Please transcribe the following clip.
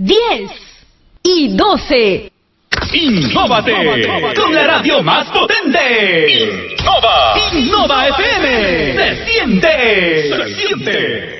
10 y 12. ¡Innóvate! ¡Con la radio más potente! ¡Innova! ¡Innova FM! ¡Se siente!